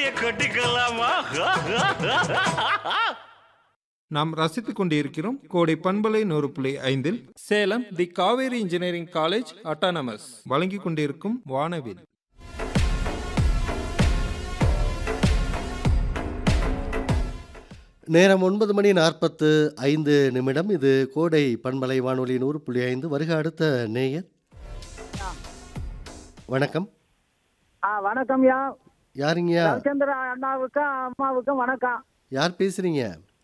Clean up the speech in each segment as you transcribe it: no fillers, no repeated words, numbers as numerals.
கட்டிக்கலாமா? நாம் ரசித்துக் கொண்டிருக்கிறோம் கோடை பண்பலை 100.5 சேலம் தி காவேரி இன்ஜினியரிங் காலேஜ் அட்டானமஸ் வழங்கிக் கொண்டிருக்கும் வானவில். நேரம் 9:45. இது கோடை பண்பலை வானொலி 100.5. வருக அடுத்த நேயர். வணக்கம். வணக்கம்யா. யாருங்கய்யா? ரவிச்சந்திர அண்ணாவுக்கும் அம்மாவுக்கும் வணக்கம். யார் பேசுறீங்க?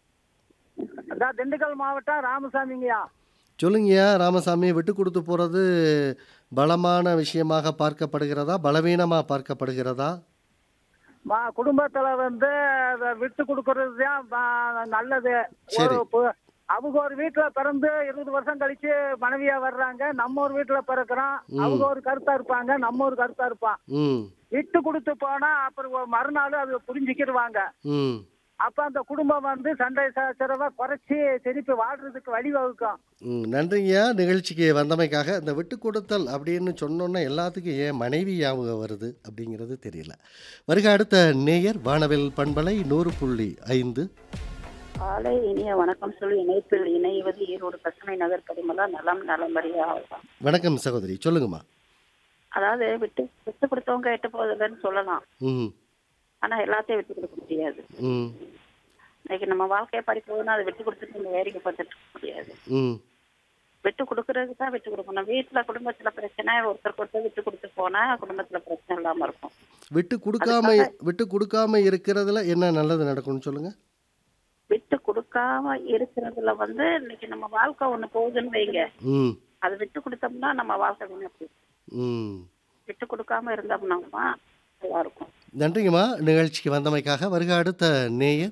திண்டுக்கல் மாவட்டம் ராமசாமிங்கய்யா. சொல்லுங்கய்யா. ராமசாமி, விட்டு கொடுத்து போறது பலமான விஷயமாக பார்க்கப்படுகிறதா, பலவீனமா பார்க்கப்படுகிறதா? குடும்பத்துல விட்டு கொடுக்கறது தான் நல்லது. சரி. அவங்க ஒரு வீட்டுல பிறந்து 20 வருஷம் கழிச்சு மனைவியா வர்றாங்க. நம்ம ஒரு வீட்டுல பிறக்கிறோம். அவங்க ஒரு கருத்தா இருப்பாங்க, நம்ம ஒரு கருத்தா இருப்பான். விட்டு கொடுத்து போனா அப்புறம் மறுநாள் அது புரிஞ்சுக்கிடுவாங்க. அப்ப அந்த குடும்பம் சண்டை சச்சரவை குறைச்சி திருப்பி வாழ்றதுக்கு வழிவகுக்கும். நன்றிங்கய்யா நிகழ்ச்சிக்கு வந்தமைக்காக. இந்த விட்டு கொடுத்தல் அப்படின்னு சொன்னோன்னா எல்லாத்துக்கும் ஏன் மனைவி ஞாபகம் வருது அப்படிங்கிறது தெரியல. வருக அடுத்த நேயர். வானவில் பண்பலை 100.5. காலை இனிய வணக்கம் சொல்லி இணைப்பில் இணைவது ஈரோடு பசுமை நகர் கரிமலா நலம் நலம்படியா. வணக்கம் சகோதரி, சொல்லுங்கம்மா. அதாவது விட்டு விட்டு கொடுத்தவங்க எட்டு போகுதுன்னு சொல்லலாம். ஆனா எல்லாத்தையும் விட்டு கொடுக்க முடியாது. இன்னைக்கு நம்ம வாழ்க்கையை படிப்போம்னா அதை விட்டு கொடுத்துட்டு நம்ம வேடிக்கை பார்த்துட்டு இருக்க முடியாது. விட்டு கொடுக்கறதுக்கு தான் விட்டு கொடுக்கணும். வீட்டுல குடும்பத்துல பிரச்சனை, ஒருத்தருக்கு ஒருத்தர் விட்டு கொடுத்து போனா குடும்பத்துல பிரச்சனை இல்லாம இருக்கும். விட்டு கொடுக்காம இருக்கிறதுல என்ன நல்லது நடக்கும்னு சொல்லுங்க. விட்டு கொடுக்காம இருக்கிறதுல இன்னைக்கு நம்ம வாழ்க்கை ஒண்ணு போகுதுன்னு வைங்க, அதை விட்டு கொடுத்தோம்னா நம்ம வாழ்க்கை வீணா போயிடும். விட்டு கொடுக்காம இருந்தோம்னா நல்லா இருக்கும். நன்றிங்கம்மா நிகழ்ச்சிக்கு வந்தமைக்காக. வருக அடுத்த நேயர்.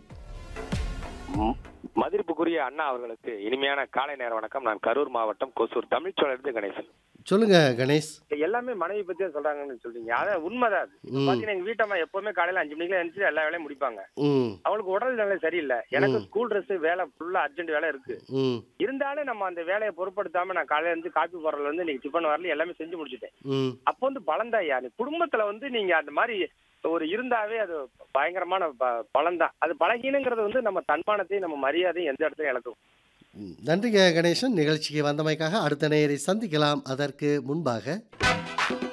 மதிப்புக்குரிய அண்ணா அவர்களுக்கு இனிமையான காலை நேர வணக்கம். நான் கரூர் மாவட்டம் கொசூர் தமிழ்ச்சோழருந்து கணேசன். சொல்லுங்க கணேஷ். எல்லாமே மனைவி பத்தி சொல்றாங்கன்னு சொல்றீங்க. அதான் உண்மைதான். பாத்தீங்கன்னா எங்க வீட்டம்மா எப்பவுமே காலையில 5 மணிக்கு எழுந்துச்சு எல்லா வேலையும் முடிப்பாங்க. அவங்களுக்கு உடல் நிலை சரியில்லை. எனக்கு ஸ்கூல் ட்ரெஸ் வேலை ஃபுல்லா அர்ஜென்ட் வேலை இருக்கு. இருந்தாலும் நம்ம அந்த வேலையை பொருட்படுத்தாம நான் காலையில இருந்து காப்பி போடுறதுல இன்னைக்கு டிஃபன் வரல எல்லாமே செஞ்சு முடிச்சுட்டேன். அப்போ பலன்தாயா குடும்பத்துல நீங்க அந்த மாதிரி ஒரு இருந்தாவே அது பயங்கரமான பலன்தான். அது பழகினுங்கிறது நம்ம தன்மானத்தையும் நம்ம மரியாதையும் எந்த இடத்துலையும் இழக்கும். நன்றிங்க கணேசன் நிகழ்ச்சிக்கு வந்தமைக்காக. அடுத்த நேயரை சந்திக்கலாம். அதற்கு முன்பாக